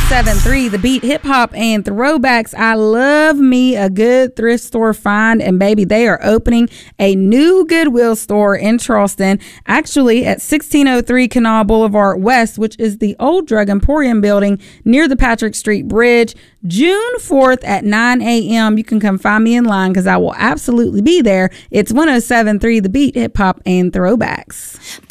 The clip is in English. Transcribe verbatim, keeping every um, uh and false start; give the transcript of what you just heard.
seven three The Beat, hip hop and throwbacks. I love me a good thrift store find, and baby, they are opening a new Goodwill store in Charleston, actually at sixteen oh three Canal Boulevard West, which is the old Drug Emporium building near the Patrick Street Bridge. June fourth at nine a.m. You can come find me in line because I will absolutely be there. It's one oh seven point three The Beat, hip hop and throwbacks.